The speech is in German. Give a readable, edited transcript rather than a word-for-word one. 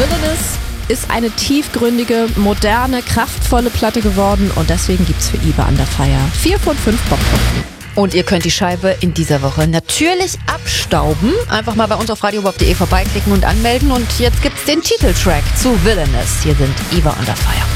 Villainous ist eine tiefgründige, moderne, kraftvolle Platte geworden und deswegen gibt's für Iva Under Fire 4 von 5 Bockpunkten. Und ihr könnt die Scheibe in dieser Woche natürlich abstauben. Einfach mal bei uns auf radiobob.de vorbeiklicken und anmelden. Und jetzt gibt's den Titeltrack zu Villainous. Hier sind Iva Under Fire.